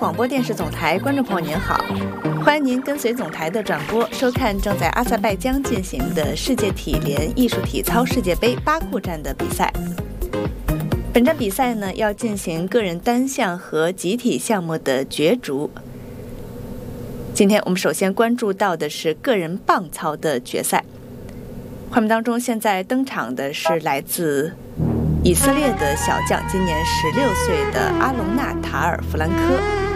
广播电视总台观众朋友您好，欢迎您跟随总台的转播收看正在阿塞拜疆进行的世界体联艺术体操世界杯巴库站的比赛。本站比赛呢要进行个人单项和集体项目的角逐。今天我们首先关注到的是个人棒操的决赛。画面当中现在登场的是来自以色列的小将，今年16岁的阿隆纳塔尔·弗兰科。